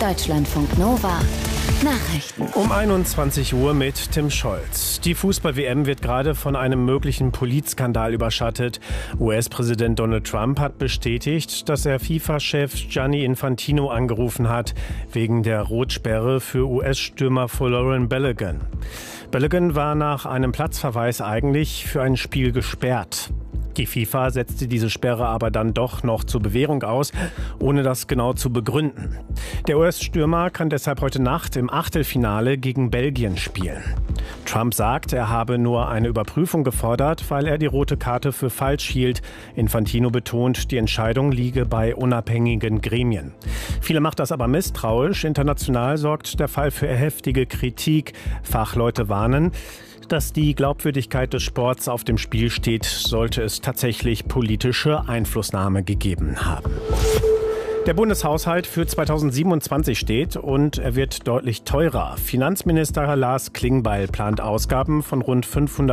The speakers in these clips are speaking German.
Deutschlandfunk Nova. Nachrichten. Um 21 Uhr mit Tim Scholz. Die Fußball-WM wird gerade von einem möglichen Politskandal überschattet. US-Präsident Donald Trump hat bestätigt, dass er FIFA-Chef Gianni Infantino angerufen hat, wegen der Rotsperre für US-Stürmer Folarin Balogun. Balogun war nach einem Platzverweis eigentlich für ein Spiel gesperrt. Die FIFA setzte diese Sperre aber dann doch noch zur Bewährung aus, ohne das genau zu begründen. Der US-Stürmer kann deshalb heute Nacht im Achtelfinale gegen Belgien spielen. Trump sagt, er habe nur eine Überprüfung gefordert, weil er die rote Karte für falsch hielt. Infantino betont, die Entscheidung liege bei unabhängigen Gremien. Viele macht das aber misstrauisch. International sorgt der Fall für heftige Kritik. Fachleute warnen, dass die Glaubwürdigkeit des Sports auf dem Spiel steht, sollte es tatsächlich politische Einflussnahme gegeben haben. Der Bundeshaushalt für 2027 steht und er wird deutlich teurer. Finanzminister Lars Klingbeil plant Ausgaben von rund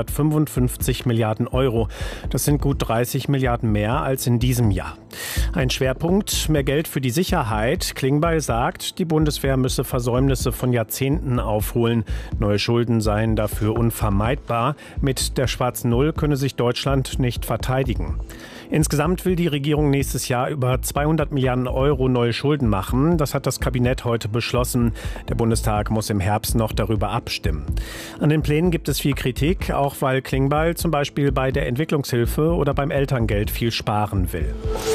555 Milliarden Euro. Das sind gut 30 Milliarden mehr als in diesem Jahr. Ein Schwerpunkt, mehr Geld für die Sicherheit. Klingbeil sagt, die Bundeswehr müsse Versäumnisse von Jahrzehnten aufholen. Neue Schulden seien dafür unvermeidbar. Mit der schwarzen Null könne sich Deutschland nicht verteidigen. Insgesamt will die Regierung nächstes Jahr über 200 Milliarden Euro neue Schulden machen. Das hat das Kabinett heute beschlossen. Der Bundestag muss im Herbst noch darüber abstimmen. An den Plänen gibt es viel Kritik, auch weil Klingbeil zum Beispiel bei der Entwicklungshilfe oder beim Elterngeld viel sparen will.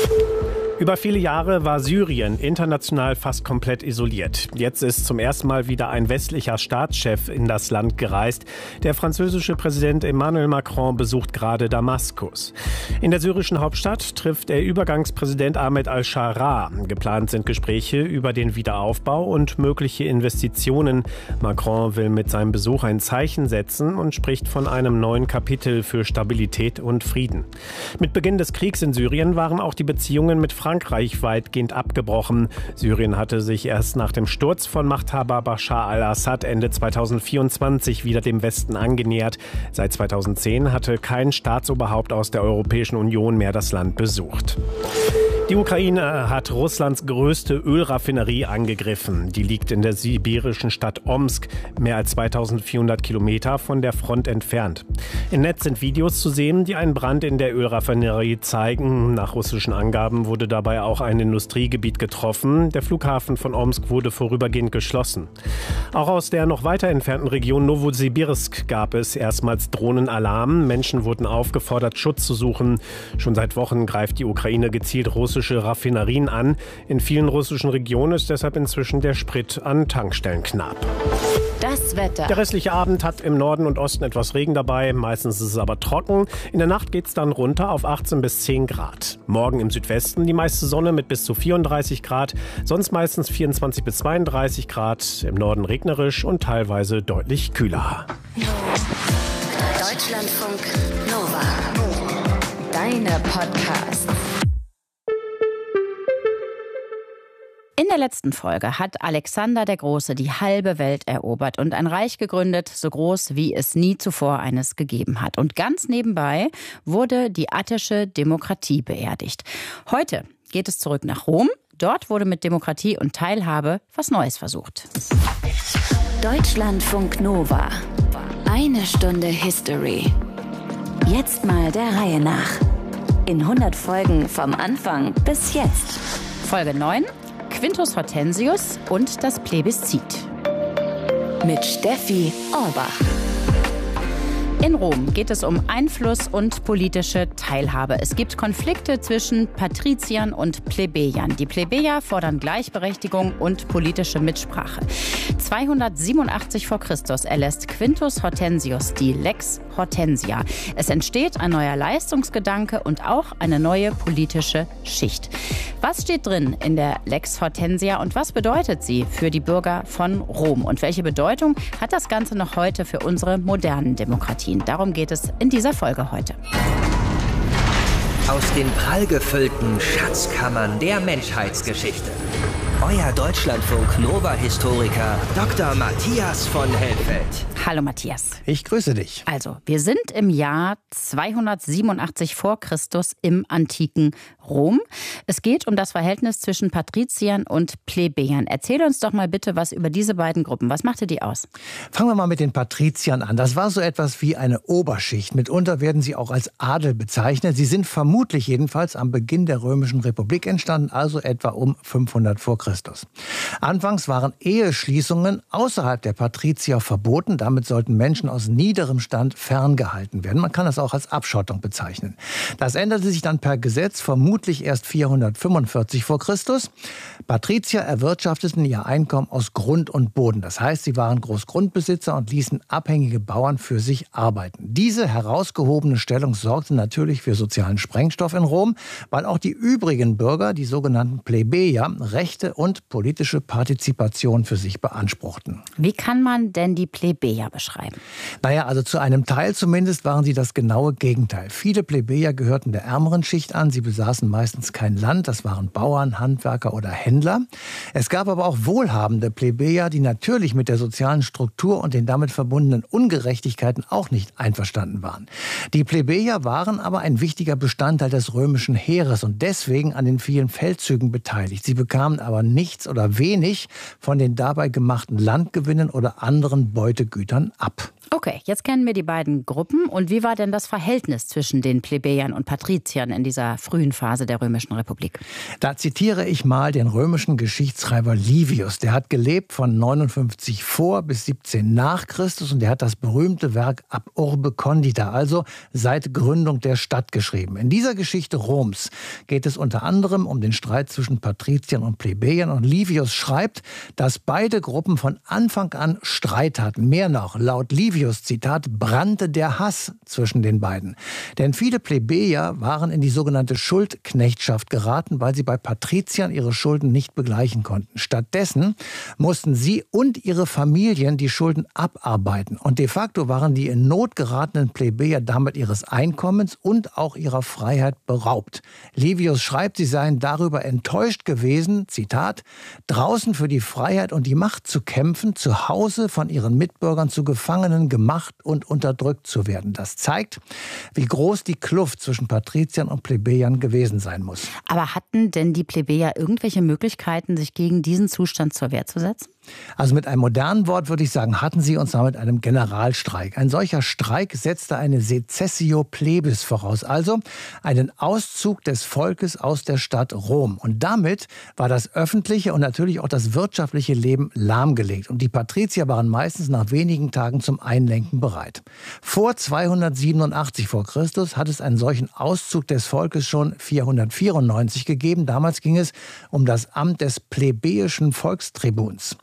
Über viele Jahre war Syrien international fast komplett isoliert. Jetzt ist zum ersten Mal wieder ein westlicher Staatschef in das Land gereist. Der französische Präsident Emmanuel Macron besucht gerade Damaskus. In der syrischen Hauptstadt trifft er Übergangspräsident Ahmed al-Sharaa. Geplant sind Gespräche über den Wiederaufbau und mögliche Investitionen. Macron will mit seinem Besuch ein Zeichen setzen und spricht von einem neuen Kapitel für Stabilität und Frieden. Mit Beginn des Kriegs in Syrien waren auch die Beziehungen mit Frankreich weitgehend abgebrochen. Syrien hatte sich erst nach dem Sturz von Machthaber Bashar al-Assad Ende 2024 wieder dem Westen angenähert. Seit 2010 hatte kein Staatsoberhaupt aus der Europäischen Union mehr das Land besucht. Die Ukraine hat Russlands größte Ölraffinerie angegriffen. Die liegt in der sibirischen Stadt Omsk, mehr als 2400 Kilometer von der Front entfernt. Im Netz sind Videos zu sehen, die einen Brand in der Ölraffinerie zeigen. Nach russischen Angaben wurde dabei auch ein Industriegebiet getroffen. Der Flughafen von Omsk wurde vorübergehend geschlossen. Auch aus der noch weiter entfernten Region Nowosibirsk gab es erstmals Drohnenalarm. Menschen wurden aufgefordert, Schutz zu suchen. Schon seit Wochen greift die Ukraine gezielt russische Raffinerien an. In vielen russischen Regionen ist deshalb inzwischen der Sprit an Tankstellen knapp. Das Wetter. Der restliche Abend hat im Norden und Osten etwas Regen dabei. Meistens ist es aber trocken. In der Nacht geht es dann runter auf 18 bis 10 Grad. Morgen im Südwesten die meiste Sonne mit bis zu 34 Grad. Sonst meistens 24 bis 32 Grad. Im Norden regnerisch und teilweise deutlich kühler. Deutschlandfunk Nova. Deine Podcasts. In der letzten Folge hat Alexander der Große die halbe Welt erobert und ein Reich gegründet, so groß wie es nie zuvor eines gegeben hat. Und ganz nebenbei wurde die attische Demokratie beerdigt. Heute geht es zurück nach Rom. Dort wurde mit Demokratie und Teilhabe was Neues versucht. Deutschlandfunk Nova. Eine Stunde History. Jetzt mal der Reihe nach. In 100 Folgen vom Anfang bis jetzt. Folge 9. Quintus Hortensius und das Plebiszit. Mit Steffi Orbach. In Rom geht es um Einfluss und politische Teilhabe. Es gibt Konflikte zwischen Patriziern und Plebejern. Die Plebejer fordern Gleichberechtigung und politische Mitsprache. 287 vor Christus erlässt Quintus Hortensius die Lex Hortensia. Es entsteht ein neuer Leistungsgedanke und auch eine neue politische Schicht. Was steht drin in der Lex Hortensia und was bedeutet sie für die Bürger von Rom? Und welche Bedeutung hat das Ganze noch heute für unsere modernen Demokratien? Darum geht es in dieser Folge heute. Aus den prallgefüllten Schatzkammern der Menschheitsgeschichte. Euer Deutschlandfunk Nova-Historiker Dr. Matthias von Helfeld. Hallo Matthias. Ich grüße dich. Also, wir sind im Jahr 287 vor Christus im antiken Rom. Es geht um das Verhältnis zwischen Patriziern und Plebejern. Erzähl uns doch mal bitte was über diese beiden Gruppen. Was machte die aus? Fangen wir mal mit den Patriziern an. Das war so etwas wie eine Oberschicht. Mitunter werden sie auch als Adel bezeichnet. Sie sind vermutlich jedenfalls am Beginn der Römischen Republik entstanden, also etwa um 500 vor Christus. Anfangs waren Eheschließungen außerhalb der Patrizier verboten. Damit sollten Menschen aus niederem Stand ferngehalten werden. Man kann das auch als Abschottung bezeichnen. Das änderte sich dann per Gesetz vermutlich erst 445 vor Christus. Patrizier erwirtschafteten ihr Einkommen aus Grund und Boden. Das heißt, sie waren Großgrundbesitzer und ließen abhängige Bauern für sich arbeiten. Diese herausgehobene Stellung sorgte natürlich für sozialen Sprengstoff in Rom, weil auch die übrigen Bürger, die sogenannten Plebejer, Rechte und politische Partizipation für sich beanspruchten. Wie kann man denn die Plebejer beschreiben? Naja, also zu einem Teil zumindest waren sie das genaue Gegenteil. Viele Plebejer gehörten der ärmeren Schicht an. Sie besaßen meistens kein Land. Das waren Bauern, Handwerker oder Händler. Es gab aber auch wohlhabende Plebejer, die natürlich mit der sozialen Struktur und den damit verbundenen Ungerechtigkeiten auch nicht einverstanden waren. Die Plebejer waren aber ein wichtiger Bestandteil des römischen Heeres und deswegen an den vielen Feldzügen beteiligt. Sie bekamen aber nichts oder wenig von den dabei gemachten Landgewinnen oder anderen Beutegütern ab. Okay, jetzt kennen wir die beiden Gruppen. Und wie war denn das Verhältnis zwischen den Plebejern und Patriziern in dieser frühen Phase der Römischen Republik? Da zitiere ich mal den römischen Geschichtsschreiber Livius. Der hat gelebt von 59 vor bis 17 nach Christus und der hat das berühmte Werk Ab Urbe Condita, also seit Gründung der Stadt, geschrieben. In dieser Geschichte Roms geht es unter anderem um den Streit zwischen Patriziern und Plebejern und Livius schreibt, dass beide Gruppen von Anfang an Streit hatten. Mehr noch, laut Livius, Zitat, brannte der Hass zwischen den beiden. Denn viele Plebejer waren in die sogenannte Schuldknechtschaft geraten, weil sie bei Patriziern ihre Schulden nicht begleichen konnten. Stattdessen mussten sie und ihre Familien die Schulden abarbeiten. Und de facto waren die in Not geratenen Plebejer damit ihres Einkommens und auch ihrer Freiheit beraubt. Livius schreibt, sie seien darüber enttäuscht gewesen, Zitat, draußen für die Freiheit und die Macht zu kämpfen, zu Hause von ihren Mitbürgern zu Gefangenen gemacht und unterdrückt zu werden. Das zeigt, wie groß die Kluft zwischen Patriziern und Plebejern gewesen sein muss. Aber hatten denn die Plebejer irgendwelche Möglichkeiten, sich gegen diesen Zustand zur Wehr zu setzen? Also mit einem modernen Wort würde ich sagen, hatten sie uns mal mit einem Generalstreik. Ein solcher Streik setzte eine Secessio Plebis voraus, also einen Auszug des Volkes aus der Stadt Rom. Und damit war das öffentliche und natürlich auch das wirtschaftliche Leben lahmgelegt. Und die Patrizier waren meistens nach wenigen Tagen zum Einlenken bereit. Vor 287 vor Christus hat es einen solchen Auszug des Volkes schon 494 gegeben. Damals ging es um das Amt des plebejischen Volkstribuns.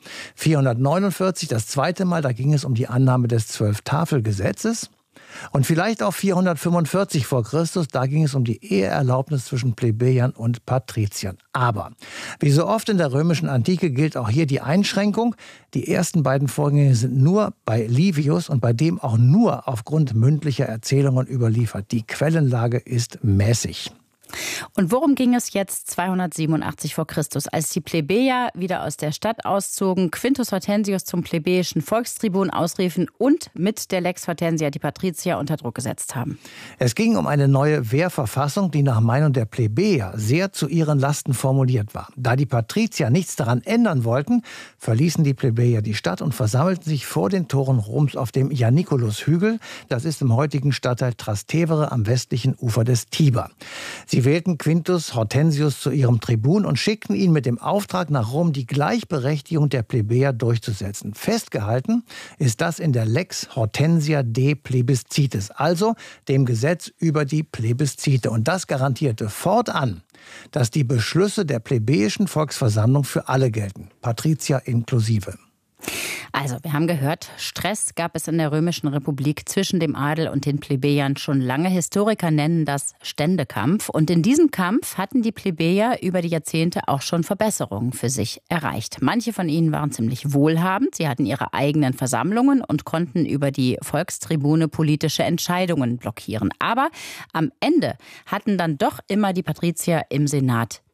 449, das zweite Mal, da ging es um die Annahme des 12-Tafel-Gesetzes. Und vielleicht auch 445 vor Christus, da ging es um die Eheerlaubnis zwischen Plebejern und Patriziern. Aber wie so oft in der römischen Antike gilt auch hier die Einschränkung. Die ersten beiden Vorgänge sind nur bei Livius und bei dem auch nur aufgrund mündlicher Erzählungen überliefert. Die Quellenlage ist mäßig. Und worum ging es jetzt 287 vor Christus, als die Plebejer wieder aus der Stadt auszogen, Quintus Hortensius zum plebejischen Volkstribun ausriefen und mit der Lex Hortensia die Patrizier unter Druck gesetzt haben? Es ging um eine neue Wehrverfassung, die nach Meinung der Plebejer sehr zu ihren Lasten formuliert war. Da die Patrizier nichts daran ändern wollten, verließen die Plebejer die Stadt und versammelten sich vor den Toren Roms auf dem Ianiculus-Hügel. Das ist im heutigen Stadtteil Trastevere am westlichen Ufer des Tiber. Sie wählten Quintus Hortensius zu ihrem Tribun und schickten ihn mit dem Auftrag nach Rom, die Gleichberechtigung der Plebejer durchzusetzen. Festgehalten ist das in der Lex Hortensia de Plebiscitis, also dem Gesetz über die Plebiszite. Und das garantierte fortan, dass die Beschlüsse der plebejischen Volksversammlung für alle gelten, Patrizier inklusive. Also, wir haben gehört, Stress gab es in der Römischen Republik zwischen dem Adel und den Plebejern schon lange. Historiker nennen das Ständekampf. Und in diesem Kampf hatten die Plebejer über die Jahrzehnte auch schon Verbesserungen für sich erreicht. Manche von ihnen waren ziemlich wohlhabend. Sie hatten ihre eigenen Versammlungen und konnten über die Volkstribune politische Entscheidungen blockieren. Aber am Ende hatten dann doch immer die Patrizier im Senat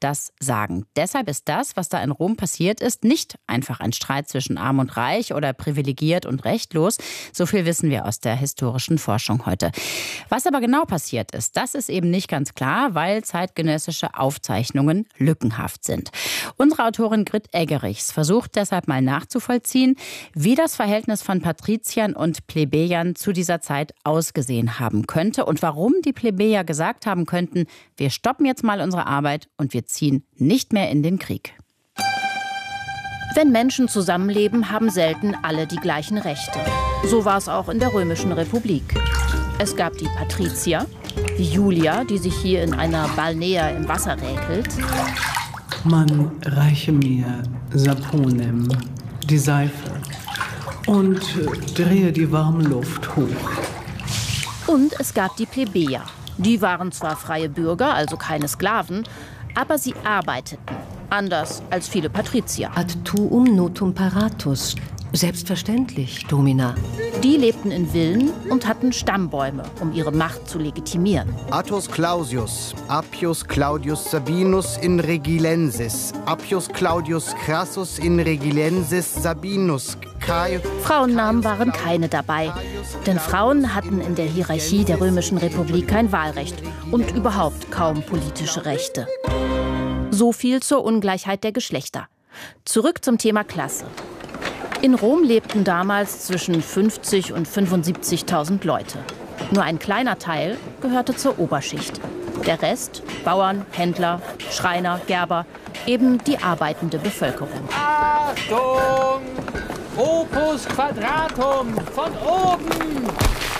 das sagen. Deshalb ist das, was da in Rom passiert ist, nicht einfach ein Streit zwischen Arm und Reich oder privilegiert und rechtlos. So viel wissen wir aus der historischen Forschung heute. Was aber genau passiert ist, das ist eben nicht ganz klar, weil zeitgenössische Aufzeichnungen lückenhaft sind. Unsere Autorin Grit Eggerichs versucht deshalb mal nachzuvollziehen, wie das Verhältnis von Patriziern und Plebejern zu dieser Zeit ausgesehen haben könnte und warum die Plebejer gesagt haben könnten, wir stoppen jetzt mal unsere Arbeit und wir ziehen nicht mehr in den Krieg. Wenn Menschen zusammenleben, haben selten alle die gleichen Rechte. So war es auch in der Römischen Republik. Es gab die Patrizier, wie Julia, die sich hier in einer Balnea im Wasser räkelt. Man reiche mir Saponem, die Seife, und drehe die warme Luft hoch. Und es gab die Plebejer. Die waren zwar freie Bürger, also keine Sklaven, aber sie arbeiteten, anders als viele Patrizier. Ad tuum notum paratus. Selbstverständlich, Domina. Die lebten in Villen und hatten Stammbäume, um ihre Macht zu legitimieren. Attus Clausius, Appius Claudius Sabinus in Regilensis, Appius Claudius Crassus in Regilensis Sabinus, Frauennamen waren keine dabei, denn Frauen hatten in der Hierarchie der Römischen Republik kein Wahlrecht und überhaupt kaum politische Rechte. So viel zur Ungleichheit der Geschlechter. Zurück zum Thema Klasse. In Rom lebten damals zwischen 50 und 75.000 Leute. Nur ein kleiner Teil gehörte zur Oberschicht. Der Rest, Bauern, Händler, Schreiner, Gerber, eben die arbeitende Bevölkerung. Achtung! Opus Quadratum von oben!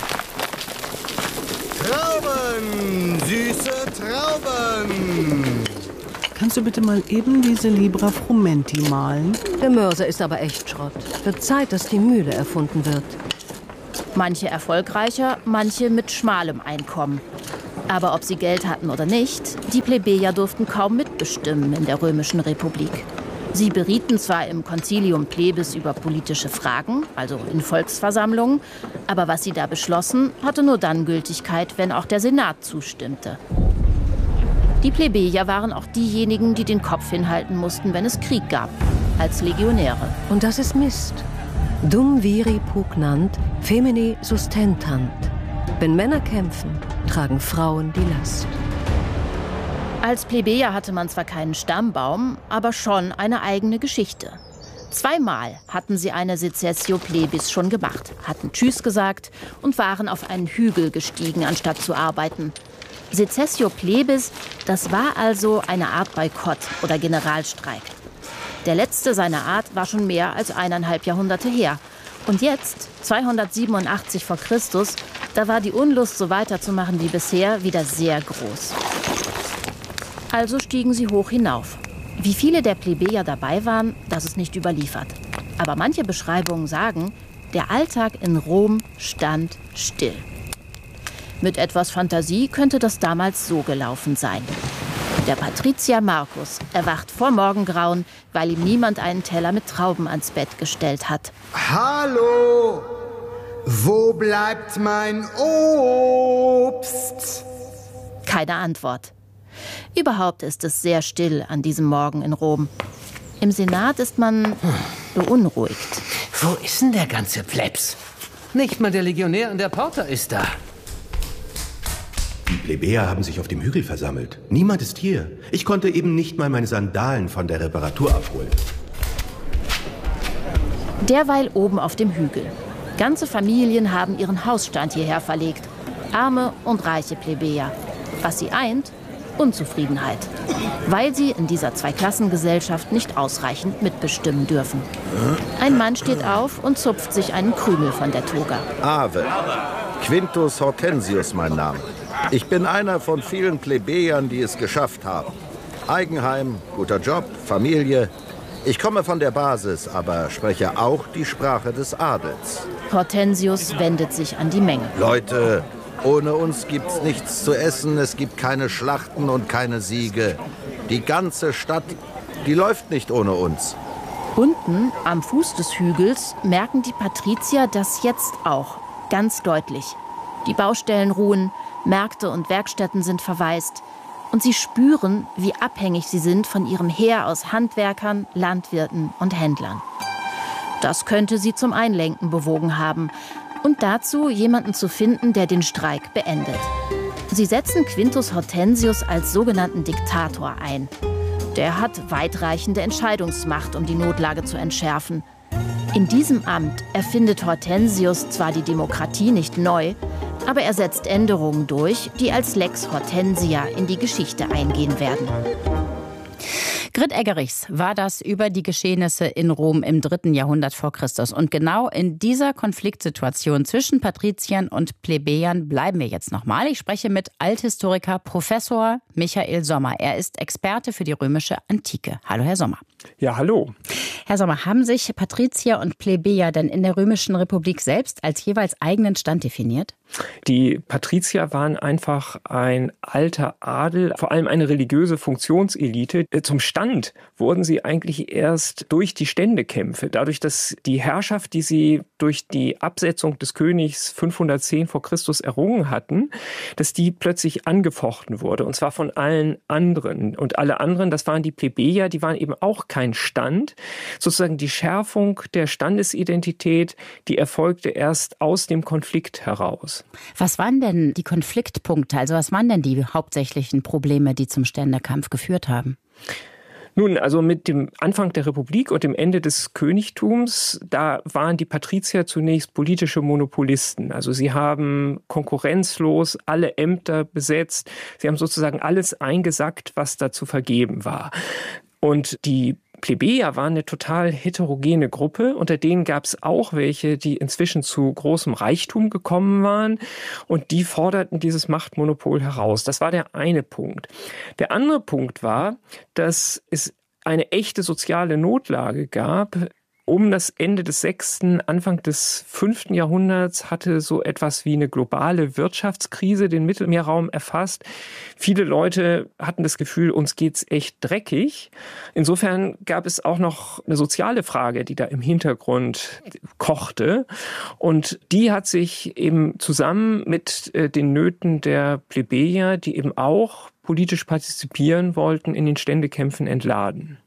Trauben, süße Trauben! Kannst du bitte mal eben diese Libra Frumenti malen? Der Mörser ist aber echt Schrott. Wird Zeit, dass die Mühle erfunden wird. Manche erfolgreicher, manche mit schmalem Einkommen. Aber ob sie Geld hatten oder nicht, die Plebejer durften kaum mitbestimmen in der Römischen Republik. Sie berieten zwar im Concilium Plebis über politische Fragen, also in Volksversammlungen, aber was sie da beschlossen, hatte nur dann Gültigkeit, wenn auch der Senat zustimmte. Die Plebejer waren auch diejenigen, die den Kopf hinhalten mussten, wenn es Krieg gab, als Legionäre. Und das ist Mist. Dum viri pugnant, femini sustentant. Wenn Männer kämpfen, tragen Frauen die Last. Als Plebejer hatte man zwar keinen Stammbaum, aber schon eine eigene Geschichte. 2-mal hatten sie eine Secessio Plebis schon gemacht, hatten Tschüss gesagt und waren auf einen Hügel gestiegen, anstatt zu arbeiten. Secessio Plebis, das war also eine Art Boykott oder Generalstreik. Der letzte seiner Art war schon mehr als 1,5 Jahrhunderte her. Und jetzt, 287 vor Christus, da war die Unlust, so weiterzumachen wie bisher, wieder sehr groß. Also stiegen sie hoch hinauf. Wie viele der Plebejer dabei waren, das ist nicht überliefert. Aber manche Beschreibungen sagen, der Alltag in Rom stand still. Mit etwas Fantasie könnte das damals so gelaufen sein. Der Patrizier Marcus erwacht vor Morgengrauen, weil ihm niemand einen Teller mit Trauben ans Bett gestellt hat. Hallo, wo bleibt mein Obst? Keine Antwort. Überhaupt ist es sehr still an diesem Morgen in Rom. Im Senat ist man beunruhigt. Wo ist denn der ganze Plebs? Nicht mal der Legionär an der Porta ist da. Die Plebejer haben sich auf dem Hügel versammelt. Niemand ist hier. Ich konnte eben nicht mal meine Sandalen von der Reparatur abholen. Derweil oben auf dem Hügel. Ganze Familien haben ihren Hausstand hierher verlegt. Arme und reiche Plebejer. Was sie eint? Unzufriedenheit. Weil sie in dieser Zweiklassengesellschaft nicht ausreichend mitbestimmen dürfen. Ein Mann steht auf und zupft sich einen Krümel von der Toga. Ave. Quintus Hortensius mein Name. Ich bin einer von vielen Plebejern, die es geschafft haben. Eigenheim, guter Job, Familie. Ich komme von der Basis, aber spreche auch die Sprache des Adels. Hortensius wendet sich an die Menge. Leute, ohne uns gibt's nichts zu essen, es gibt keine Schlachten und keine Siege. Die ganze Stadt, die läuft nicht ohne uns. Unten, am Fuß des Hügels, merken die Patrizier das jetzt auch. Ganz deutlich. Die Baustellen ruhen, Märkte und Werkstätten sind verwaist. Und sie spüren, wie abhängig sie sind von ihrem Heer aus Handwerkern, Landwirten und Händlern. Das könnte sie zum Einlenken bewogen haben und dazu, jemanden zu finden, der den Streik beendet. Sie setzen Quintus Hortensius als sogenannten Diktator ein. Der hat weitreichende Entscheidungsmacht, um die Notlage zu entschärfen. In diesem Amt erfindet Hortensius zwar die Demokratie nicht neu, aber er setzt Änderungen durch, die als Lex Hortensia in die Geschichte eingehen werden. Grit Eggerichs war das über die Geschehnisse in Rom im 3. Jahrhundert vor Christus. Und genau in dieser Konfliktsituation zwischen Patriziern und Plebejern bleiben wir jetzt nochmal. Ich spreche mit Althistoriker Professor Michael Sommer. Er ist Experte für die römische Antike. Hallo, Herr Sommer. Ja, hallo. Herr Sommer, haben sich Patrizier und Plebejer denn in der Römischen Republik selbst als jeweils eigenen Stand definiert? Die Patrizier waren einfach ein alter Adel, vor allem eine religiöse Funktionselite. Zum Stand wurden sie eigentlich erst durch die Ständekämpfe, dadurch, dass die Herrschaft, die sie durch die Absetzung des Königs 510 vor Christus errungen hatten, dass die plötzlich angefochten wurde, und zwar von allen anderen. Und alle anderen, das waren die Plebejer, die waren eben auch kein Stand. Sozusagen die Schärfung der Standesidentität, die erfolgte erst aus dem Konflikt heraus. Was waren denn die Konfliktpunkte, also was waren denn die hauptsächlichen Probleme, die zum Ständekampf geführt haben? Nun, also mit dem Anfang der Republik und dem Ende des Königtums, da waren die Patrizier zunächst politische Monopolisten. Also sie haben konkurrenzlos alle Ämter besetzt. Sie haben sozusagen alles eingesackt, was da zu vergeben war. Und die Plebejer waren eine total heterogene Gruppe. Unter denen gab es auch welche, die inzwischen zu großem Reichtum gekommen waren. Und die forderten dieses Machtmonopol heraus. Das war der eine Punkt. Der andere Punkt war, dass es eine echte soziale Notlage gab. Um das Ende des 6., Anfang des 5. Jahrhunderts hatte so etwas wie eine globale Wirtschaftskrise den Mittelmeerraum erfasst. Viele Leute hatten das Gefühl, uns geht's echt dreckig. Insofern gab es auch noch eine soziale Frage, die da im Hintergrund kochte. Und die hat sich eben zusammen mit den Nöten der Plebejer, die eben auch politisch partizipieren wollten, in den Ständekämpfen entladen.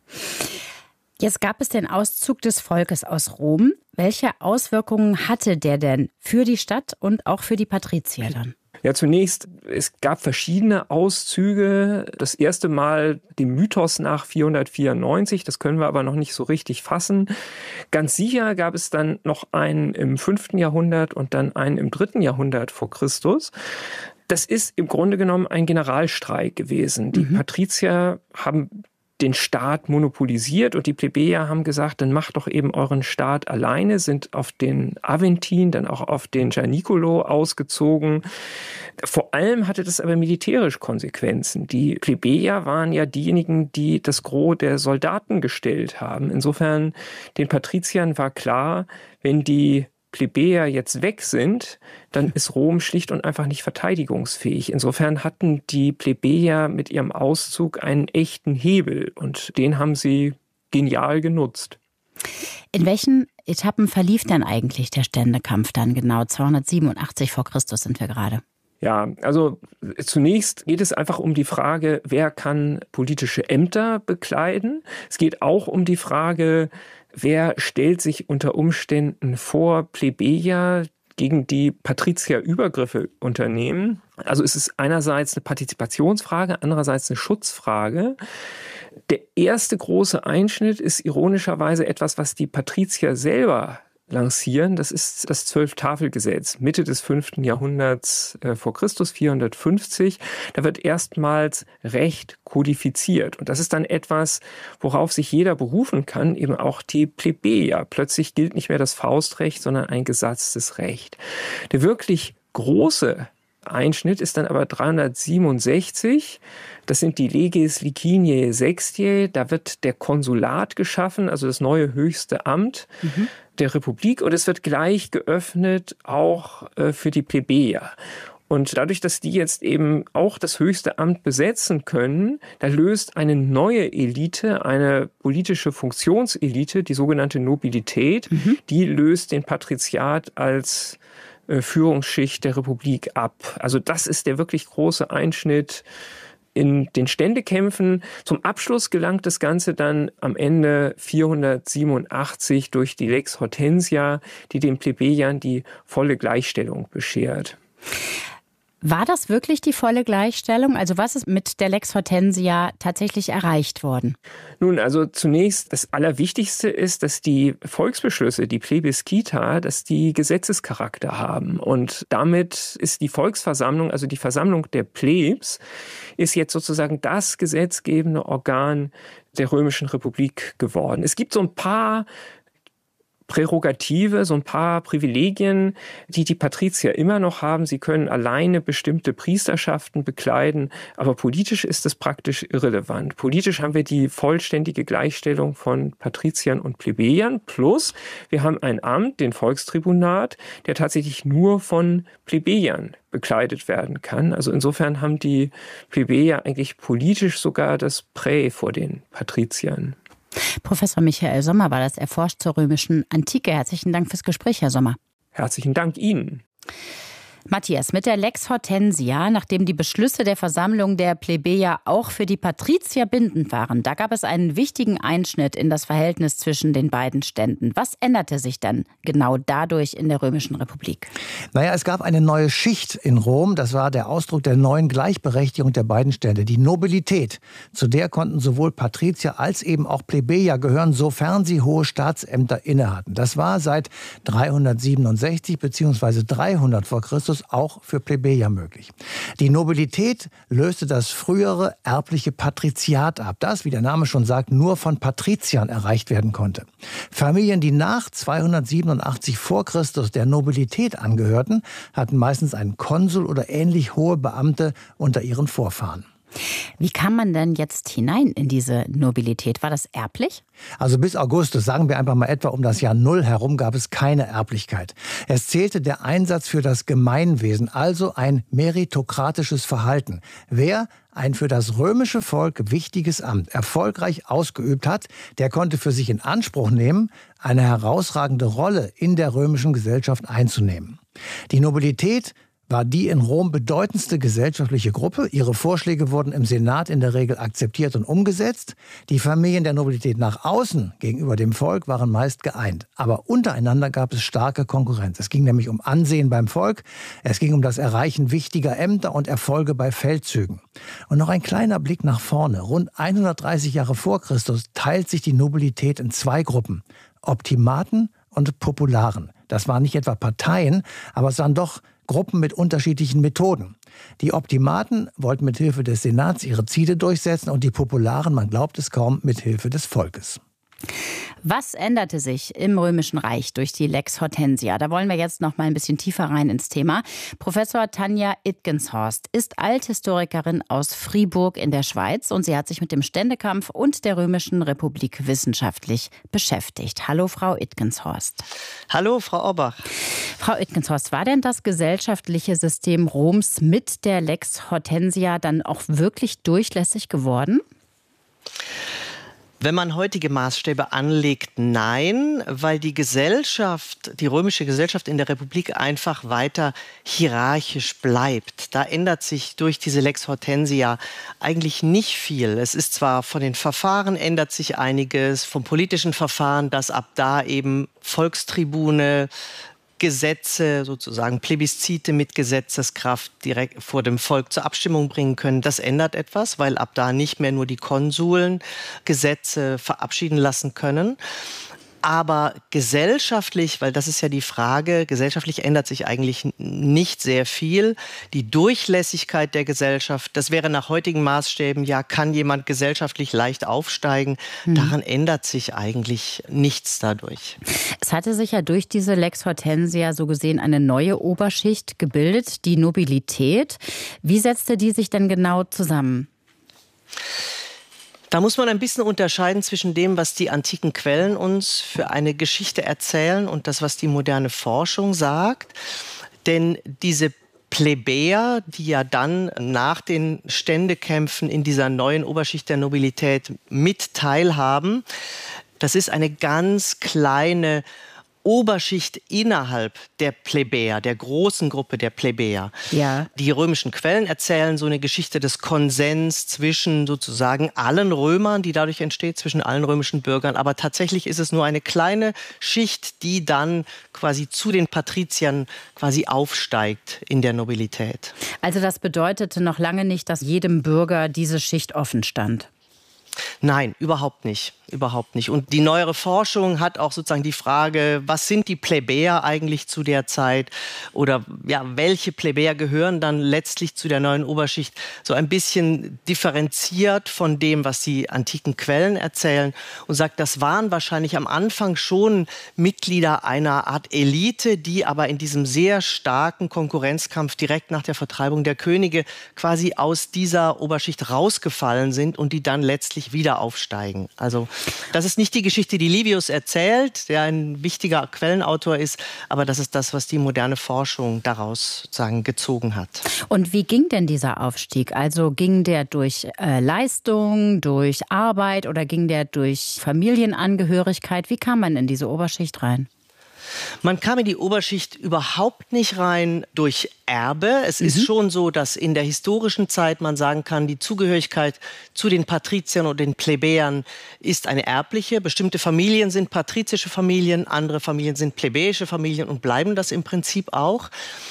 Jetzt gab es den Auszug des Volkes aus Rom. Welche Auswirkungen hatte der denn für die Stadt und auch für die Patrizier dann? Ja, zunächst, es gab verschiedene Auszüge. Das erste Mal dem Mythos nach 494, das können wir aber noch nicht so richtig fassen. Ganz sicher gab es dann noch einen im 5. Jahrhundert und dann einen im 3. Jahrhundert vor Christus. Das ist im Grunde genommen ein Generalstreik gewesen. Die Patrizier haben den Staat monopolisiert und die Plebejer haben gesagt, dann macht doch eben euren Staat alleine, sind auf den Aventin, dann auch auf den Gianicolo ausgezogen. Vor allem hatte das aber militärisch Konsequenzen. Die Plebejer waren ja diejenigen, die das Gros der Soldaten gestellt haben. Insofern, den Patriziern war klar, wenn die Plebejer jetzt weg sind, dann ist Rom schlicht und einfach nicht verteidigungsfähig. Insofern hatten die Plebejer mit ihrem Auszug einen echten Hebel und den haben sie genial genutzt. In welchen Etappen verlief denn eigentlich der Ständekampf dann genau? 287 vor Christus sind wir gerade. Ja, also zunächst geht es einfach um die Frage, wer kann politische Ämter bekleiden. Es geht auch um die Frage, wer stellt sich unter Umständen vor Plebejer, gegen die Patrizier Übergriffe unternehmen. Also es ist einerseits eine Partizipationsfrage, andererseits eine Schutzfrage. Der erste große Einschnitt ist ironischerweise etwas, was die Patrizier selber lancieren. Das ist das 12-Tafel-Gesetz, Mitte des 5. Jahrhunderts vor Christus, 450. Da wird erstmals Recht kodifiziert. Und das ist dann etwas, worauf sich jeder berufen kann, eben auch die Plebejer. Plötzlich gilt nicht mehr das Faustrecht, sondern ein gesatztes Recht. Der wirklich große Einschnitt ist dann aber 367. Das sind die Leges Liciniae Sextiae. Da wird der Konsulat geschaffen, also das neue höchste Amt der Republik. Und es wird gleich geöffnet auch für die Plebejer. Und dadurch, dass die jetzt eben auch das höchste Amt besetzen können, da löst eine neue Elite, eine politische Funktionselite, die sogenannte Nobilität, die löst den Patriziat als Führungsschicht der Republik ab. Also das ist der wirklich große Einschnitt in den Ständekämpfen zum Abschluss gelangt das Ganze dann am Ende 487 durch die Lex Hortensia, die den Plebejern die volle Gleichstellung beschert. War das wirklich die volle Gleichstellung? Also was ist mit der Lex Hortensia tatsächlich erreicht worden? Nun, also zunächst das Allerwichtigste ist, dass die Volksbeschlüsse, die Plebiscita, dass die Gesetzescharakter haben. Und damit ist die Volksversammlung, also die Versammlung der Plebs, ist jetzt sozusagen das gesetzgebende Organ der Römischen Republik geworden. Es gibt so ein paar Prärogative, so ein paar Privilegien, die die Patrizier immer noch haben. Sie können alleine bestimmte Priesterschaften bekleiden, aber politisch ist es praktisch irrelevant. Politisch haben wir die vollständige Gleichstellung von Patriziern und Plebejern, plus wir haben ein Amt, den Volkstribunat, der tatsächlich nur von Plebejern bekleidet werden kann. Also insofern haben die Plebejer eigentlich politisch sogar das Prä vor den Patriziern. Professor Michael Sommer war das. Er forscht zur römischen Antike. Herzlichen Dank fürs Gespräch, Herr Sommer. Herzlichen Dank Ihnen. Matthias, mit der Lex Hortensia, nachdem die Beschlüsse der Versammlung der Plebejer auch für die Patrizier bindend waren, da gab es einen wichtigen Einschnitt in das Verhältnis zwischen den beiden Ständen. Was änderte sich dann genau dadurch in der Römischen Republik? Naja, es gab eine neue Schicht in Rom. Das war der Ausdruck der neuen Gleichberechtigung der beiden Stände, die Nobilität. Zu der konnten sowohl Patrizier als eben auch Plebejer gehören, sofern sie hohe Staatsämter innehatten. Das war seit 367 bzw. 300 vor Christus auch für Plebejer möglich. Die Nobilität löste das frühere erbliche Patriziat ab, das, wie der Name schon sagt, nur von Patriziern erreicht werden konnte. Familien, die nach 287 vor Christus der Nobilität angehörten, hatten meistens einen Konsul oder ähnlich hohe Beamte unter ihren Vorfahren. Wie kam man denn jetzt hinein in diese Nobilität? War das erblich? Also bis Augustus, sagen wir einfach mal etwa um das Jahr 0 herum, gab es keine Erblichkeit. Es zählte der Einsatz für das Gemeinwesen, also ein meritokratisches Verhalten. Wer ein für das römische Volk wichtiges Amt erfolgreich ausgeübt hat, der konnte für sich in Anspruch nehmen, eine herausragende Rolle in der römischen Gesellschaft einzunehmen. Die Nobilität war die in Rom bedeutendste gesellschaftliche Gruppe. Ihre Vorschläge wurden im Senat in der Regel akzeptiert und umgesetzt. Die Familien der Nobilität nach außen gegenüber dem Volk waren meist geeint. Aber untereinander gab es starke Konkurrenz. Es ging nämlich um Ansehen beim Volk, es ging um das Erreichen wichtiger Ämter und Erfolge bei Feldzügen. Und noch ein kleiner Blick nach vorne. Rund 130 Jahre vor Christus teilt sich die Nobilität in zwei Gruppen: Optimaten und Popularen. Das waren nicht etwa Parteien, aber es waren doch Gruppen mit unterschiedlichen Methoden. Die Optimaten wollten mit Hilfe des Senats ihre Ziele durchsetzen und die Popularen, man glaubt es kaum, mit Hilfe des Volkes. Was änderte sich im Römischen Reich durch die Lex Hortensia? Da wollen wir jetzt noch mal ein bisschen tiefer rein ins Thema. Professor Tanja Itgenshorst ist Althistorikerin aus Fribourg in der Schweiz und sie hat sich mit dem Ständekampf und der Römischen Republik wissenschaftlich beschäftigt. Hallo, Frau Itgenshorst. Hallo, Frau Orbach. Frau Itgenshorst, war denn das gesellschaftliche System Roms mit der Lex Hortensia dann auch wirklich durchlässig geworden? Wenn man heutige Maßstäbe anlegt, nein, weil die römische Gesellschaft in der Republik einfach weiter hierarchisch bleibt. Da ändert sich durch diese Lex Hortensia eigentlich nicht viel. Es ist zwar von den Verfahren ändert sich einiges, vom politischen Verfahren, dass ab da eben Volkstribune, Gesetze, sozusagen Plebiszite mit Gesetzeskraft direkt vor dem Volk zur Abstimmung bringen können. Das ändert etwas, weil ab da nicht mehr nur die Konsuln Gesetze verabschieden lassen können. Aber gesellschaftlich, weil das ist ja die Frage, gesellschaftlich ändert sich eigentlich nicht sehr viel. Die Durchlässigkeit der Gesellschaft, das wäre nach heutigen Maßstäben, ja, kann jemand gesellschaftlich leicht aufsteigen? Daran ändert sich eigentlich nichts dadurch. Es hatte sich ja durch diese Lex Hortensia so gesehen eine neue Oberschicht gebildet, die Nobilität. Wie setzte die sich denn genau zusammen? Da muss man ein bisschen unterscheiden zwischen dem, was die antiken Quellen uns für eine Geschichte erzählen und das, was die moderne Forschung sagt. Denn diese Plebejer, die ja dann nach den Ständekämpfen in dieser neuen Oberschicht der Nobilität mit teilhaben, das ist eine ganz kleine Oberschicht innerhalb der Plebejer, der großen Gruppe der Plebejer. Ja. Die römischen Quellen erzählen so eine Geschichte des Konsens zwischen sozusagen allen Römern, die dadurch entsteht, zwischen allen römischen Bürgern. Aber tatsächlich ist es nur eine kleine Schicht, die dann quasi zu den Patriziern quasi aufsteigt in der Nobilität. Also das bedeutete noch lange nicht, dass jedem Bürger diese Schicht offen stand. Nein, überhaupt nicht. Überhaupt nicht. Und die neuere Forschung hat auch sozusagen die Frage, was sind die Plebejer eigentlich zu der Zeit? Oder ja, welche Plebejer gehören dann letztlich zu der neuen Oberschicht? So ein bisschen differenziert von dem, was die antiken Quellen erzählen. Und sagt, das waren wahrscheinlich am Anfang schon Mitglieder einer Art Elite, die aber in diesem sehr starken Konkurrenzkampf direkt nach der Vertreibung der Könige quasi aus dieser Oberschicht rausgefallen sind und die dann letztlich wieder aufsteigen. Also das ist nicht die Geschichte, die Livius erzählt, der ein wichtiger Quellenautor ist, aber das ist das, was die moderne Forschung daraus sozusagen gezogen hat. Und wie ging denn dieser Aufstieg? Also ging der durch Leistung, durch Arbeit oder ging der durch Familienangehörigkeit? Wie kam man in diese Oberschicht rein? Man kam in die Oberschicht überhaupt nicht rein durch Erbe. Es ist schon so, dass in der historischen Zeit man sagen kann, die Zugehörigkeit zu den Patriziern und den Plebejern ist eine erbliche. Bestimmte Familien sind patrizische Familien, andere Familien sind plebejische Familien und bleiben das im Prinzip auch.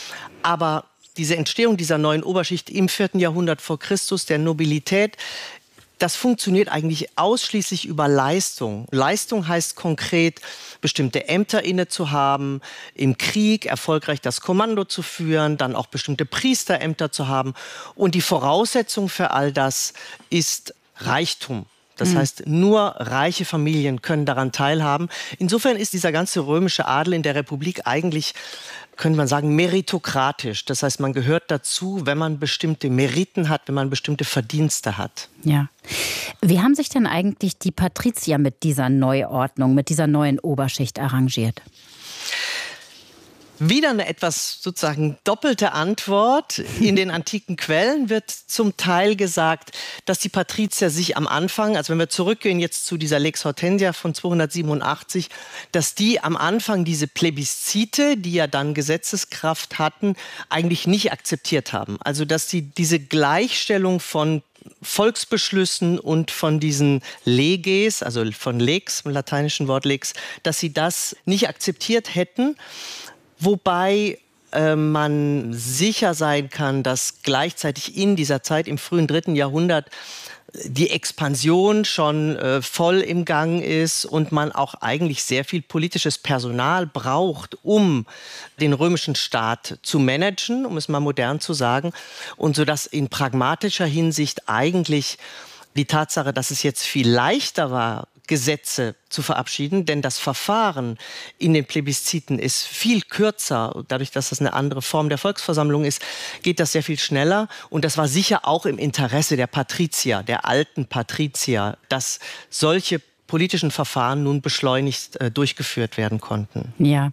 Aber diese Entstehung dieser neuen Oberschicht im 4. Jahrhundert vor Christus, der Nobilität, das funktioniert eigentlich ausschließlich über Leistung. Leistung heißt konkret, bestimmte Ämter inne zu haben, im Krieg erfolgreich das Kommando zu führen, dann auch bestimmte Priesterämter zu haben. Und die Voraussetzung für all das ist Reichtum. Das heißt, nur reiche Familien können daran teilhaben. Insofern ist dieser ganze römische Adel in der Republik eigentlich, könnte man sagen, meritokratisch. Das heißt, man gehört dazu, wenn man bestimmte Meriten hat, wenn man bestimmte Verdienste hat. Ja. Wie haben sich denn eigentlich die Patrizier mit dieser Neuordnung, mit dieser neuen Oberschicht arrangiert? Wieder eine etwas sozusagen doppelte Antwort. In den antiken Quellen wird zum Teil gesagt, dass die Patrizier sich am Anfang, also wenn wir zurückgehen jetzt zu dieser Lex Hortensia von 287, dass die am Anfang diese Plebiszite, die ja dann Gesetzeskraft hatten, eigentlich nicht akzeptiert haben. Also dass sie diese Gleichstellung von Volksbeschlüssen und von diesen Leges, also von Lex, im lateinischen Wort Lex, dass sie das nicht akzeptiert hätten. Wobei man sicher sein kann, dass gleichzeitig in dieser Zeit im frühen 3. Jahrhundert die Expansion schon voll im Gang ist und man auch eigentlich sehr viel politisches Personal braucht, um den römischen Staat zu managen, um es mal modern zu sagen. Und so dass in pragmatischer Hinsicht eigentlich die Tatsache, dass es jetzt viel leichter war, Gesetze zu verabschieden, denn das Verfahren in den Plebisziten ist viel kürzer. Dadurch, dass das eine andere Form der Volksversammlung ist, geht das sehr viel schneller. Und das war sicher auch im Interesse der Patrizier, der alten Patrizier, dass solche politischen Verfahren nun beschleunigt durchgeführt werden konnten. Ja.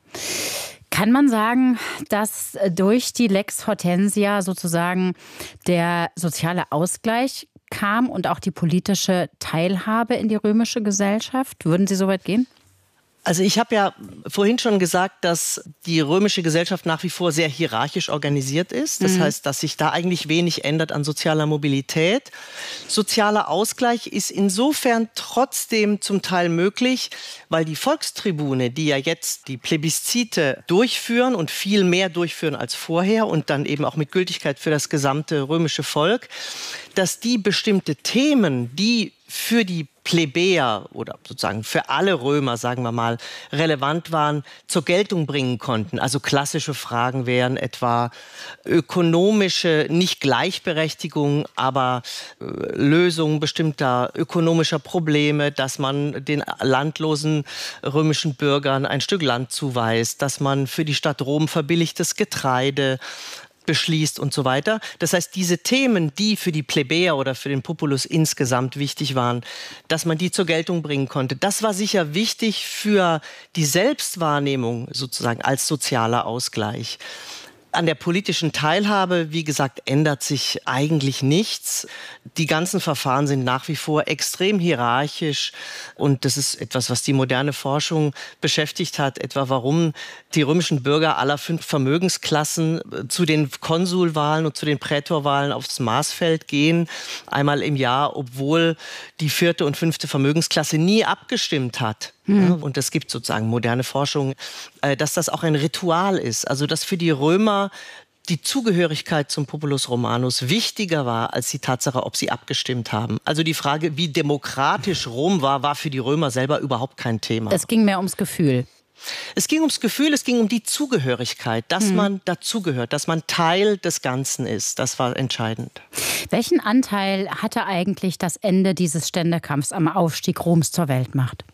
Kann man sagen, dass durch die Lex Hortensia sozusagen der soziale Ausgleich kam und auch die politische Teilhabe in die römische Gesellschaft? Würden Sie so weit gehen? Also ich habe ja vorhin schon gesagt, dass die römische Gesellschaft nach wie vor sehr hierarchisch organisiert ist. Das heißt, dass sich da eigentlich wenig ändert an sozialer Mobilität. Sozialer Ausgleich ist insofern trotzdem zum Teil möglich, weil die Volkstribune, die ja jetzt die Plebiszite durchführen und viel mehr durchführen als vorher und dann eben auch mit Gültigkeit für das gesamte römische Volk, dass die bestimmte Themen, die für die Plebejer oder sozusagen für alle Römer, sagen wir mal, relevant waren, zur Geltung bringen konnten. Also klassische Fragen wären etwa ökonomische, nicht Gleichberechtigung, aber Lösung bestimmter ökonomischer Probleme, dass man den landlosen römischen Bürgern ein Stück Land zuweist, dass man für die Stadt Rom verbilligtes Getreide beschließt und so weiter. Das heißt, diese Themen, die für die Plebejer oder für den Populus insgesamt wichtig waren, dass man die zur Geltung bringen konnte, das war sicher wichtig für die Selbstwahrnehmung sozusagen als sozialer Ausgleich. An der politischen Teilhabe, wie gesagt, ändert sich eigentlich nichts. Die ganzen Verfahren sind nach wie vor extrem hierarchisch. Und das ist etwas, was die moderne Forschung beschäftigt hat. Etwa warum die römischen Bürger aller 5 Vermögensklassen zu den Konsulwahlen und zu den Prätorwahlen aufs Marsfeld gehen. Einmal im Jahr, obwohl die 4. und 5. Vermögensklasse nie abgestimmt hat. Ja, und es gibt sozusagen moderne Forschung, dass das auch ein Ritual ist. Also dass für die Römer die Zugehörigkeit zum Populus Romanus wichtiger war als die Tatsache, ob sie abgestimmt haben. Also die Frage, wie demokratisch Rom war, war für die Römer selber überhaupt kein Thema. Es ging mehr ums Gefühl. Es ging ums Gefühl, es ging um die Zugehörigkeit, dass man dazugehört, dass man Teil des Ganzen ist. Das war entscheidend. Welchen Anteil hatte eigentlich das Ende dieses Ständekampfs am Aufstieg Roms zur Weltmacht?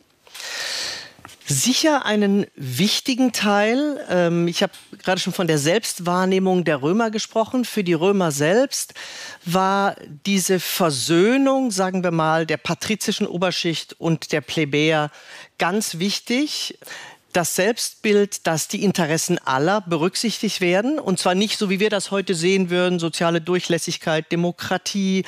Sicher einen wichtigen Teil. Ich habe gerade schon von der Selbstwahrnehmung der Römer gesprochen. Für die Römer selbst war diese Versöhnung, sagen wir mal, der patrizischen Oberschicht und der Plebejer ganz wichtig. Das Selbstbild, dass die Interessen aller berücksichtigt werden. Und zwar nicht so, wie wir das heute sehen würden, soziale Durchlässigkeit, Demokratie,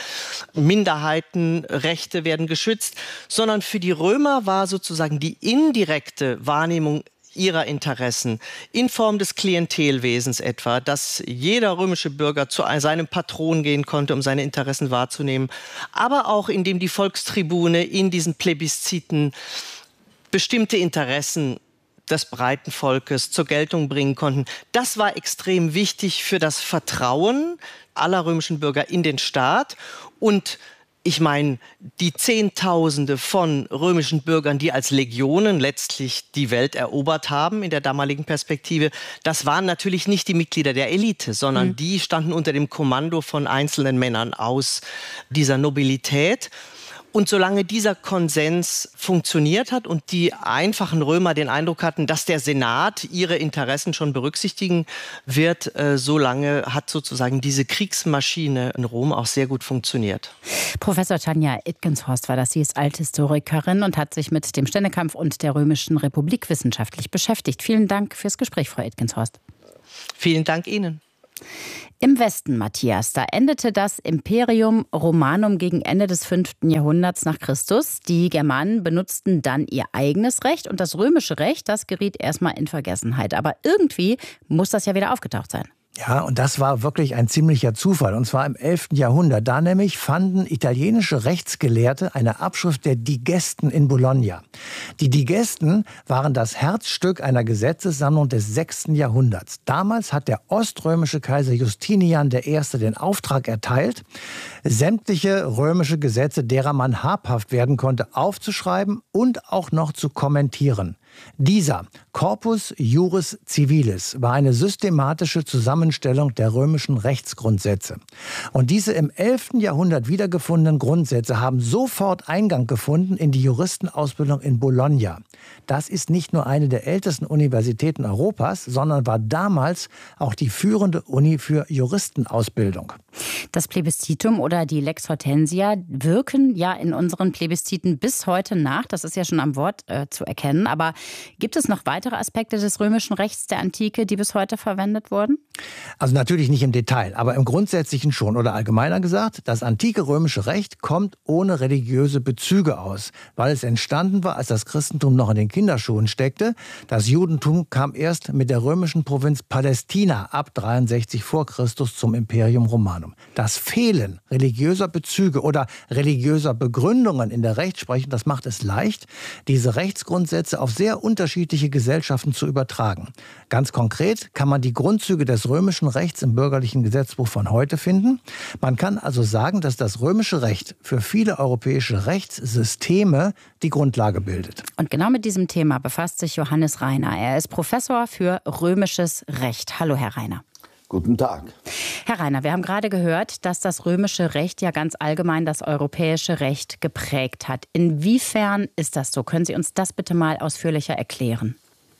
Minderheitenrechte werden geschützt, sondern für die Römer war sozusagen die indirekte Wahrnehmung ihrer Interessen in Form des Klientelwesens etwa, dass jeder römische Bürger zu seinem Patron gehen konnte, um seine Interessen wahrzunehmen, aber auch indem die Volkstribune in diesen Plebisziten bestimmte Interessen des breiten Volkes zur Geltung bringen konnten. Das war extrem wichtig für das Vertrauen aller römischen Bürger in den Staat. Und ich meine, die Zehntausende von römischen Bürgern, die als Legionen letztlich die Welt erobert haben in der damaligen Perspektive, das waren natürlich nicht die Mitglieder der Elite, sondern die standen unter dem Kommando von einzelnen Männern aus dieser Nobilität. Und solange dieser Konsens funktioniert hat und die einfachen Römer den Eindruck hatten, dass der Senat ihre Interessen schon berücksichtigen wird, solange hat sozusagen diese Kriegsmaschine in Rom auch sehr gut funktioniert. Professor Tanja Itgenshorst war das. Sie ist Althistorikerin und hat sich mit dem Ständekampf und der Römischen Republik wissenschaftlich beschäftigt. Vielen Dank fürs Gespräch, Frau Itgenshorst. Vielen Dank Ihnen. Im Westen, Matthias, da endete das Imperium Romanum gegen Ende des 5. Jahrhunderts nach Christus. Die Germanen benutzten dann ihr eigenes Recht und das römische Recht, das geriet erstmal in Vergessenheit. Aber irgendwie muss das ja wieder aufgetaucht sein. Ja, und das war wirklich ein ziemlicher Zufall. Und zwar im 11. Jahrhundert. Da nämlich fanden italienische Rechtsgelehrte eine Abschrift der Digesten in Bologna. Die Digesten waren das Herzstück einer Gesetzessammlung des 6. Jahrhunderts. Damals hat der oströmische Kaiser Justinian I. den Auftrag erteilt, sämtliche römische Gesetze, derer man habhaft werden konnte, aufzuschreiben und auch noch zu kommentieren. Dieser Corpus Juris Civilis war eine systematische Zusammenstellung der römischen Rechtsgrundsätze. Und diese im 11. Jahrhundert wiedergefundenen Grundsätze haben sofort Eingang gefunden in die Juristenausbildung in Bologna. Das ist nicht nur eine der ältesten Universitäten Europas, sondern war damals auch die führende Uni für Juristenausbildung. Das Plebiszitum oder die Lex Hortensia wirken ja in unseren Plebisziten bis heute nach. Das ist ja schon am Wort zu erkennen. Aber gibt es noch weitere Aspekte des römischen Rechts der Antike, die bis heute verwendet wurden? Also natürlich nicht im Detail, aber im Grundsätzlichen schon. Oder allgemeiner gesagt, das antike römische Recht kommt ohne religiöse Bezüge aus, weil es entstanden war, als das Christentum noch in den Kinderschuhen steckte. Das Judentum kam erst mit der römischen Provinz Palästina ab 63 vor Christus zum Imperium Romanum. Das Fehlen religiöser Bezüge oder religiöser Begründungen in der Rechtsprechung, das macht es leicht, diese Rechtsgrundsätze auf sehr unterschiedliche Gesellschaften zu übertragen. Ganz konkret kann man die Grundzüge des römischen Rechts im bürgerlichen Gesetzbuch von heute finden. Man kann also sagen, dass das römische Recht für viele europäische Rechtssysteme die Grundlage bildet. Und genau mit diesem Thema befasst sich Johannes Reiner. Er ist Professor für römisches Recht. Hallo, Herr Reiner. Guten Tag. Herr Reiner, wir haben gerade gehört, dass das römische Recht ja ganz allgemein das europäische Recht geprägt hat. Inwiefern ist das so? Können Sie uns das bitte mal ausführlicher erklären?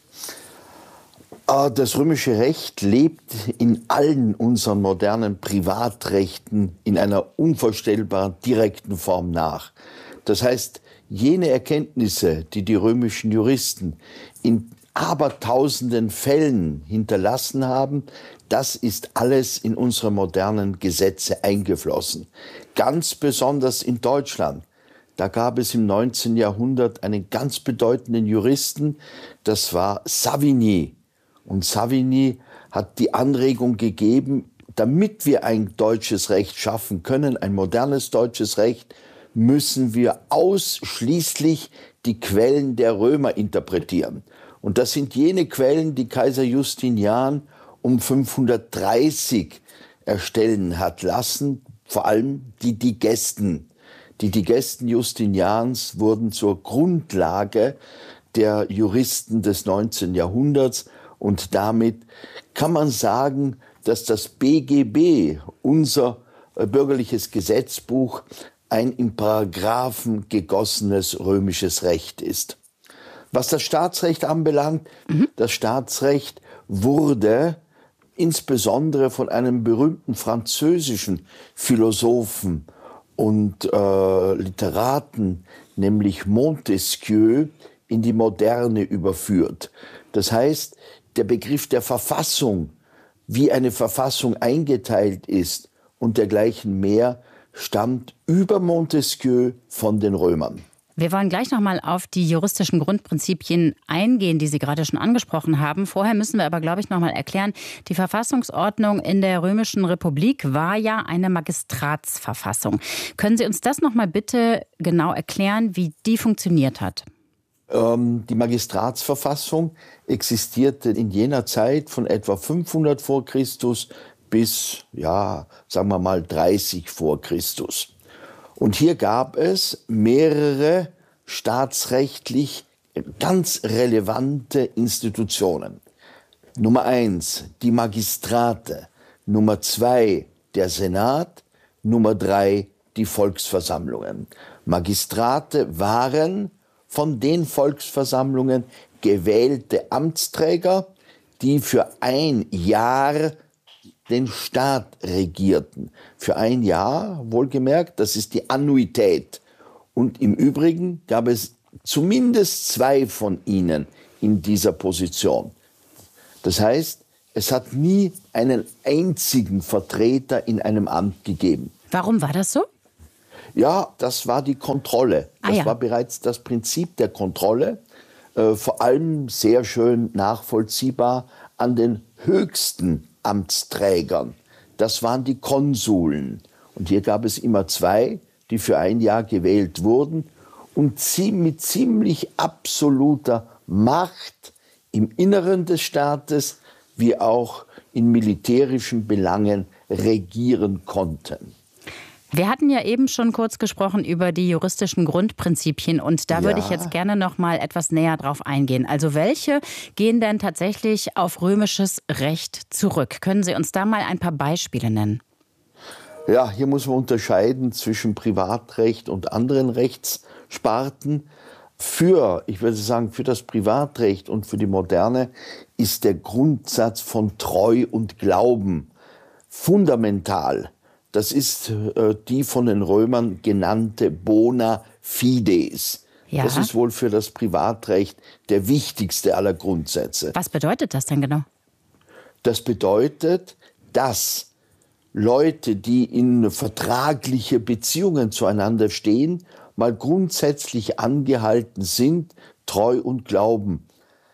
Das römische Recht lebt in allen unseren modernen Privatrechten in einer unvorstellbar direkten Form nach. Das heißt, jene Erkenntnisse, die die römischen Juristen in abertausenden Fällen hinterlassen haben, das ist alles in unsere modernen Gesetze eingeflossen. Ganz besonders in Deutschland. Da gab es im 19. Jahrhundert einen ganz bedeutenden Juristen, das war Savigny. Und Savigny hat die Anregung gegeben, damit wir ein deutsches Recht schaffen können, ein modernes deutsches Recht, müssen wir ausschließlich die Quellen der Römer interpretieren. Und das sind jene Quellen, die Kaiser Justinian um 530 erstellen hat lassen, vor allem die Digesten. Die Digesten Justinians wurden zur Grundlage der Juristen des 19. Jahrhunderts und damit kann man sagen, dass das BGB, unser bürgerliches Gesetzbuch, ein in Paragraphen gegossenes römisches Recht ist. Was das Staatsrecht anbelangt, das Staatsrecht wurde insbesondere von einem berühmten französischen Philosophen und Literaten, nämlich Montesquieu, in die Moderne überführt. Das heißt, der Begriff der Verfassung, wie eine Verfassung eingeteilt ist und dergleichen mehr, stammt über Montesquieu von den Römern. Wir wollen gleich noch mal auf die juristischen Grundprinzipien eingehen, die Sie gerade schon angesprochen haben. Vorher müssen wir aber, glaube ich, noch mal erklären, die Verfassungsordnung in der Römischen Republik war ja eine Magistratsverfassung. Können Sie uns das noch mal bitte genau erklären, wie die funktioniert hat? Die Magistratsverfassung existierte in jener Zeit von etwa 500 vor Christus bis, sagen wir mal, 30 vor Christus. Und hier gab es mehrere staatsrechtlich ganz relevante Institutionen. Nummer 1, die Magistrate. Nummer 2, der Senat. Nummer 3, die Volksversammlungen. Magistrate waren von den Volksversammlungen gewählte Amtsträger, die für ein Jahr den Staat regierten. Für ein Jahr, wohlgemerkt, das ist die Annuität. Und im Übrigen gab es zumindest 2 von ihnen in dieser Position. Das heißt, es hat nie einen einzigen Vertreter in einem Amt gegeben. Warum war das so? Ja, das war die Kontrolle. Das war bereits das Prinzip der Kontrolle. Vor allem sehr schön nachvollziehbar an den höchsten Amtsträgern. Das waren die Konsuln. Und hier gab es immer 2, die für ein Jahr gewählt wurden und mit ziemlich absoluter Macht im Inneren des Staates wie auch in militärischen Belangen regieren konnten. Wir hatten ja eben schon kurz gesprochen über die juristischen Grundprinzipien und da würde ich jetzt gerne noch mal etwas näher drauf eingehen. Also welche gehen denn tatsächlich auf römisches Recht zurück? Können Sie uns da mal ein paar Beispiele nennen? Ja, hier muss man unterscheiden zwischen Privatrecht und anderen Rechtssparten. Ich würde sagen, für das Privatrecht und für die Moderne ist der Grundsatz von Treu und Glauben fundamental. Das ist die von den Römern genannte Bona Fides. Ja. Das ist wohl für das Privatrecht der wichtigste aller Grundsätze. Was bedeutet das denn genau? Das bedeutet, dass Leute, die in vertragliche Beziehungen zueinander stehen, mal grundsätzlich angehalten sind, Treu und Glauben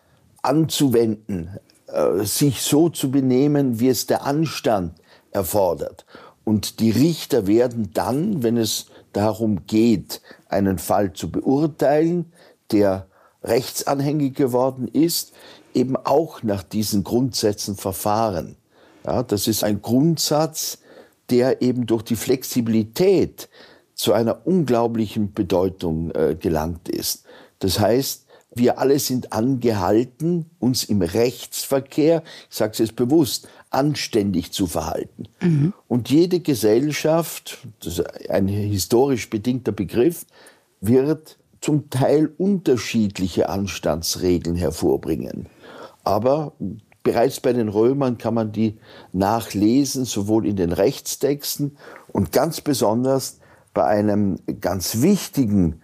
anzuwenden, sich so zu benehmen, wie es der Anstand erfordert. Und die Richter werden dann, wenn es darum geht, einen Fall zu beurteilen, der rechtsanhängig geworden ist, eben auch nach diesen Grundsätzen verfahren. Ja, das ist ein Grundsatz, der eben durch die Flexibilität zu einer unglaublichen Bedeutung gelangt ist. Das heißt, wir alle sind angehalten, uns im Rechtsverkehr, ich sage es jetzt bewusst, anständig zu verhalten. Mhm. Und jede Gesellschaft, das ist ein historisch bedingter Begriff, wird zum Teil unterschiedliche Anstandsregeln hervorbringen. Aber bereits bei den Römern kann man die nachlesen, sowohl in den Rechtstexten und ganz besonders bei einem ganz wichtigen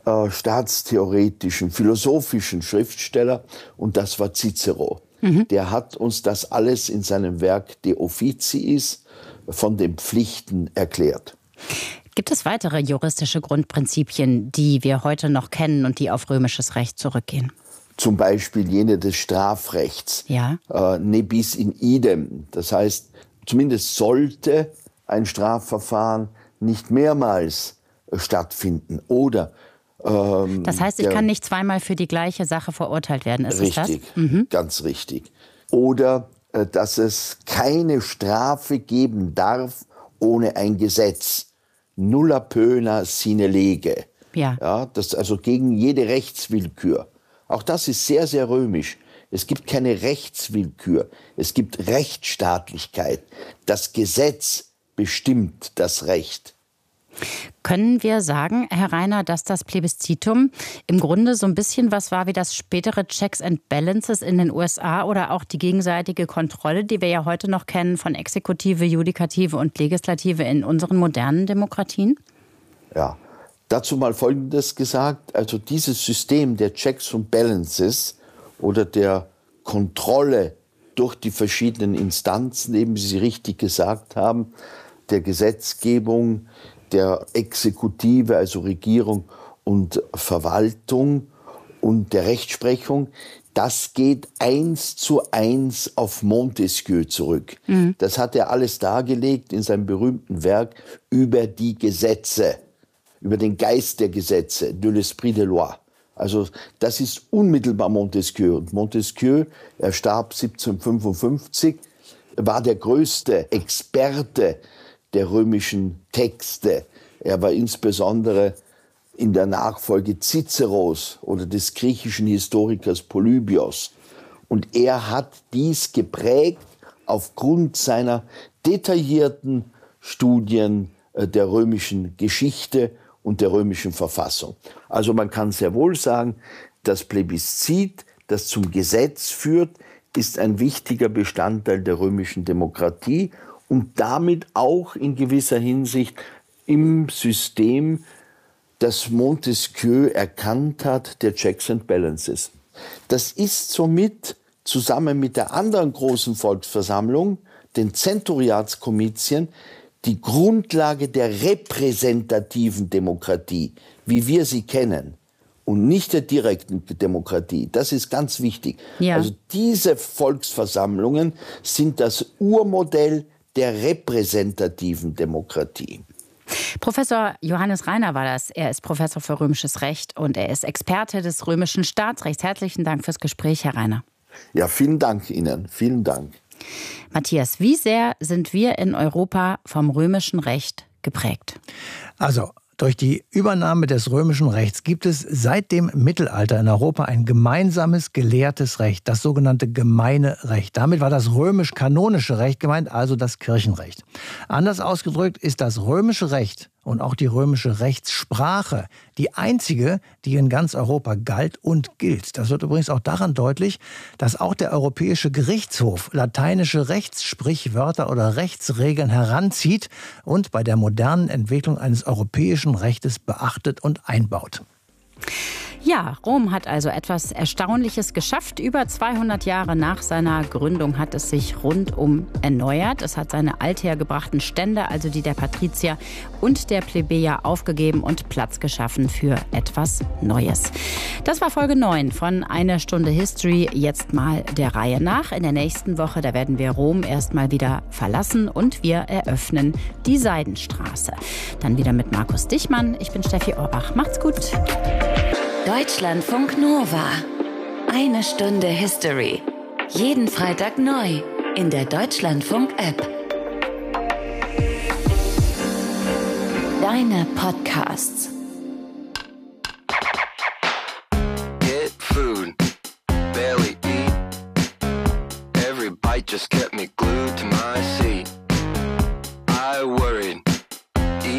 staatstheoretischen, philosophischen Schriftsteller, und das war Cicero. Der hat uns das alles in seinem Werk De Officiis von den Pflichten erklärt. Gibt es weitere juristische Grundprinzipien, die wir heute noch kennen und die auf römisches Recht zurückgehen? Zum Beispiel jene des Strafrechts. Ja. Ne bis in idem. Das heißt, zumindest sollte ein Strafverfahren nicht mehrmals stattfinden. Oder das heißt, ich kann nicht zweimal für die gleiche Sache verurteilt werden. Ist es das? Richtig, ganz richtig. Oder dass es keine Strafe geben darf ohne ein Gesetz. Nulla pöna sine lege. Ja, das ist also gegen jede Rechtswillkür. Auch das ist sehr, sehr römisch. Es gibt keine Rechtswillkür. Es gibt Rechtsstaatlichkeit. Das Gesetz bestimmt das Recht. Können wir sagen, Herr Reiner, dass das Plebiszitum im Grunde so ein bisschen was war wie das spätere Checks and Balances in den USA oder auch die gegenseitige Kontrolle, die wir ja heute noch kennen von Exekutive, Judikative und Legislative in unseren modernen Demokratien? Ja, dazu mal Folgendes gesagt. Also dieses System der Checks and Balances oder der Kontrolle durch die verschiedenen Instanzen, eben wie Sie richtig gesagt haben, der Gesetzgebung, der Exekutive, also Regierung und Verwaltung und der Rechtsprechung, das geht 1:1 auf Montesquieu zurück. Das hat er alles dargelegt in seinem berühmten Werk über die Gesetze, über den Geist der Gesetze, de l'esprit des lois. Also das ist unmittelbar Montesquieu. Und Montesquieu, er starb 1755, war der größte Experte der römischen Texte. Er war insbesondere in der Nachfolge Ciceros oder des griechischen Historikers Polybios. Und er hat dies geprägt aufgrund seiner detaillierten Studien der römischen Geschichte und der römischen Verfassung. Also man kann sehr wohl sagen, das Plebiszit, das zum Gesetz führt, ist ein wichtiger Bestandteil der römischen Demokratie und damit auch in gewisser Hinsicht im System, das Montesquieu erkannt hat, der Checks and Balances. Das ist somit zusammen mit der anderen großen Volksversammlung, den Zenturiatskomitien, die Grundlage der repräsentativen Demokratie, wie wir sie kennen, und nicht der direkten Demokratie. Das ist ganz wichtig. Ja. Also diese Volksversammlungen sind das Urmodell der repräsentativen Demokratie. Professor Johannes Reiner war das. Er ist Professor für römisches Recht und er ist Experte des römischen Staatsrechts. Herzlichen Dank fürs Gespräch, Herr Reiner. Ja, vielen Dank Ihnen. Vielen Dank. Matthias, wie sehr sind wir in Europa vom römischen Recht geprägt? Also, durch die Übernahme des römischen Rechts gibt es seit dem Mittelalter in Europa ein gemeinsames gelehrtes Recht, das sogenannte gemeine Recht. Damit war das römisch-kanonische Recht gemeint, also das Kirchenrecht. Anders ausgedrückt ist das römische Recht und auch die römische Rechtssprache die einzige, die in ganz Europa galt und gilt. Das wird übrigens auch daran deutlich, dass auch der Europäische Gerichtshof lateinische Rechtssprichwörter oder Rechtsregeln heranzieht und bei der modernen Entwicklung eines europäischen Rechtes beachtet und einbaut. Ja, Rom hat also etwas Erstaunliches geschafft. Über 200 Jahre nach seiner Gründung hat es sich rundum erneuert. Es hat seine althergebrachten Stände, also die der Patrizier und der Plebejer, aufgegeben und Platz geschaffen für etwas Neues. Das war Folge 9 von Eine Stunde History, jetzt mal der Reihe nach. In der nächsten Woche, da werden wir Rom erstmal wieder verlassen und wir eröffnen die Seidenstraße. Dann wieder mit Markus Dichmann. Ich bin Steffi Orbach. Macht's gut. Deutschlandfunk Nova. Eine Stunde History. Jeden Freitag neu in der Deutschlandfunk-App. Deine Podcasts.